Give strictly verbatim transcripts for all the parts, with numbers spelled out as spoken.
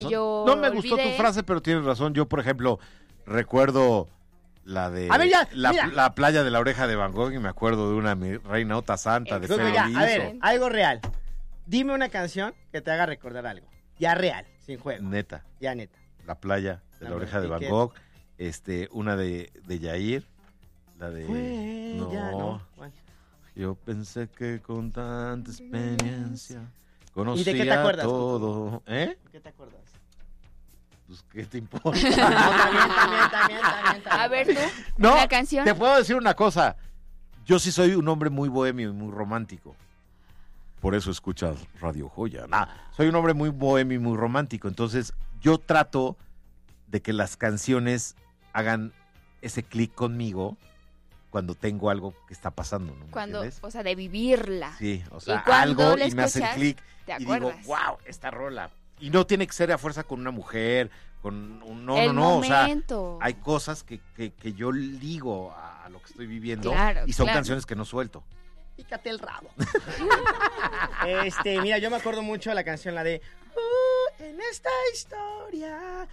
yo No, no me gustó olvidé. tu frase, pero tienes razón. Yo, por ejemplo, recuerdo la de A ver, ya, la, mira. la playa de la Oreja de Van Gogh y me acuerdo de una mi reina Ota Santa de Entonces, Fede ya, Lizo. a ver, algo real. Dime una canción que te haga recordar algo. Ya real, sin juego. Neta, Ya neta. la playa de la A ver, Oreja de ¿y Van qué? Gogh, este, una de, de Yair, la de... Fue no, ya, no. Bueno. yo pensé que con tanta experiencia conocía ¿Y de qué te acuerdas, todo. ¿Eh? ¿Qué te acuerdas? Pues, ¿qué te importa? No, también, también, también, también, también. A ver tú, No, una canción. te puedo decir una cosa. Yo sí soy un hombre muy bohemio y muy romántico. Por eso escuchas Radio Joya. ¿no? Soy un hombre muy bohemio y muy romántico. Entonces, yo trato de que las canciones hagan ese clic conmigo cuando tengo algo que está pasando. ¿no? ¿Me Cuando, entiendes? o sea, de vivirla. Sí, o sea, cuando algo la y me hace el escuchas, clic te y digo, acuerdas. wow, esta rola. Y no tiene que ser a fuerza con una mujer, con un... No, El no, no, o sea, momento. hay cosas que, que, que yo ligo a, a lo que estoy viviendo Claro, y son claro. canciones que no suelto. Pícate el rabo. Este, mira, yo me acuerdo mucho de la canción, la de "Uh, en esta historia.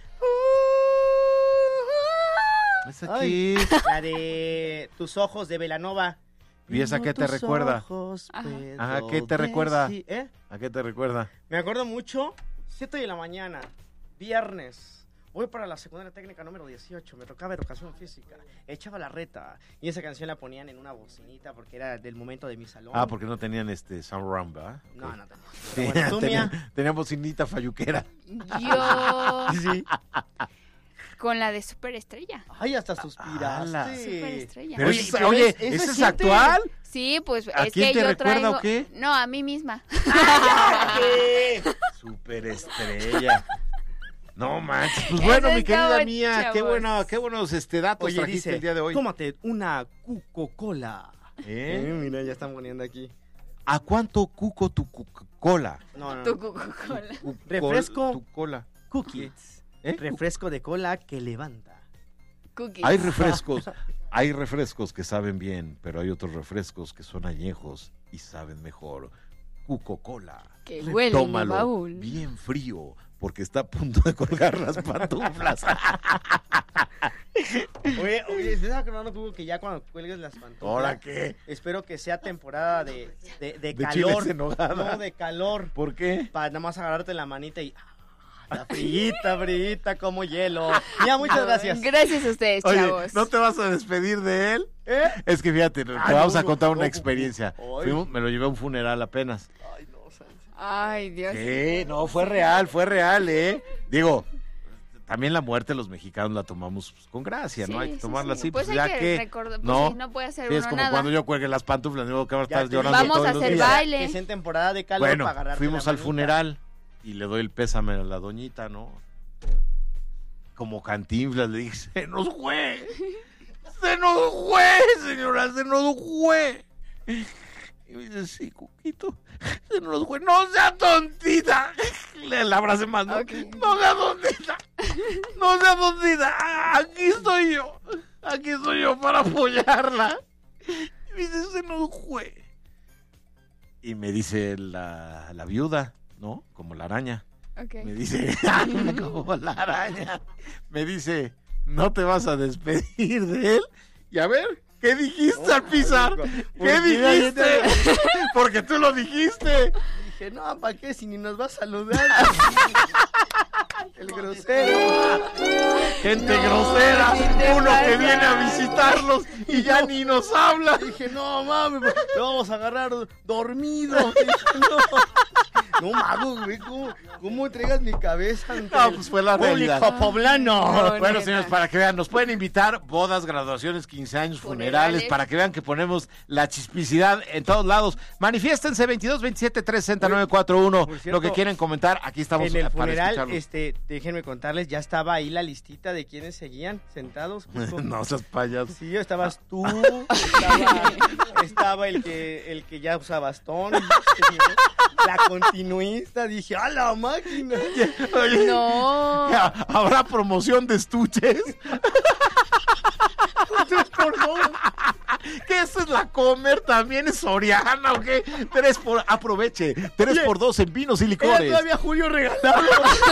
uh, Es uh". aquí. Ay, la de Tus ojos de Belanova. ¿Y esa qué te Tus recuerda? ojos Ajá. puedo Ajá, ¿qué te recuerda? decir- ¿Eh? ¿A qué te recuerda? Me acuerdo mucho, siete de la mañana, viernes. Voy para la secundaria técnica número dieciocho, me tocaba educación física, echaba la reta y esa canción la ponían en una bocinita porque era del momento de mi salón. Ah, porque no tenían este sound ¿verdad? No, Ok. no tenía. Sí, Pero bueno, tú, tenían, Mía. tenían bocinita falluquera. Yo Sí. con la de Superestrella. Ay, hasta suspiraste. ¡Hala! Superestrella. Pero Oye, eso es- pero oye, es- eso ¿ese es es reciente. actual? Sí, pues ¿A es quién que te yo recuerda traigo... o qué? No, a mí misma. ¿Qué? Superestrella. No manches, pues bueno, Eso mi querida estaba, mía, qué chavos. bueno, qué buenos este datos Oye, trajiste dice, el día de hoy. tómate una Coca-Cola. ¿Eh? Eh, mira, ya están poniendo aquí. ¿A cuánto cuco tu Coca-Cola? No, no, Tu no. Coca-Cola. Cu- Refresco. Tu cola. Cookies. ¿Eh? Refresco de cola que levanta. Cookies. Hay refrescos, hay refrescos que saben bien, pero hay otros refrescos que son añejos y saben mejor. Coca-Cola. Que huele en el Tómalo baúl. bien frío, porque está a punto de colgar las pantuflas. Oye, oye, ¿estás acordando tú que ya cuando cuelgues las pantuflas? ¿Ahora qué? Espero que sea temporada de, de, de De calor. chiles en nogada. No, de calor. ¿Por qué? Para nada más agarrarte la manita y... ah, la frita, frita como hielo. Ya, muchas gracias. Gracias a ustedes, Oye, chavos. ¿no te vas a despedir de él? ¿Eh? Es que fíjate, te Ay, vamos no, a contar no, una no, experiencia. ay. Fuimos- me lo llevé a un funeral apenas. Ay, no, Sánchez. Ay, Dios. Sí, no, fue real, fue real, ¿eh? Digo, también la muerte los mexicanos la tomamos pues, con gracia, ¿no? Sí, Hay que sí, tomarla sí. así, Pues pues, hay ya que que... recordar, pues, no, sí, no puede hacer sí, es uno como nada. cuando yo cuelgue las pantuflas, digo que ahora Ya estás te llorando Vamos todos a los hacer días. baile. Que sea en temporada de calor Bueno, para agarrarte fuimos la al manita. funeral y le doy el pésame a la doñita, ¿no? Como Cantinflas le dije, se nos fue, se nos fue, señora, se nos fue. Y me dice, sí, Cuquito, se nos fue, no sea tontita. Le la abracé más, ¿no? Ok. No sea tontita, no sea tontita, aquí estoy yo, aquí estoy yo para apoyarla. Y me dice, se nos fue. Y me dice la, la viuda, ¿no? Como la araña. Ok. Me dice, como la araña. Me dice, ¿no te vas a despedir de él? Y a ver, ¿qué dijiste al pisar? ¿Qué Porque dijiste? Porque tú lo dijiste. Dije, no, ¿para qué? Si ni nos va a saludar. El grosero. Gente No, grosera, ¿qué te uno pasa? que viene a visitarlos y ya ni nos habla. Dije, no, mames, lo vamos a agarrar dormido. Dije, no, no, mago, güey, ¿cómo, ¿cómo entregas mi cabeza ante No, el pues fue la público realidad. poblano? No, Bueno, neta. señores, para que vean, nos pueden invitar bodas, graduaciones, quince años, funerales, Funerales. para que vean que ponemos la chispicidad en todos lados. Manifiéstense veintidós veintisiete trescientos sesenta y nueve cuarenta y uno. Por cierto, Lo que quieren comentar, aquí estamos En el para funeral, escucharlos. este, déjenme contarles, ya estaba ahí la listita de quienes seguían sentados. justo. No seas payaso. Sí, estabas tú, estaba, estaba el que el que ya usa bastón, la continuista, dije, ¡a la máquina! Oye, No. ¿habrá promoción de estuches? Tres por dos. ¿Qué esa es la Comer? ¿También es Soriana o qué? Tres por... Aproveche, tres Oye, por dos en vinos y Era licores. todavía Julio regalado.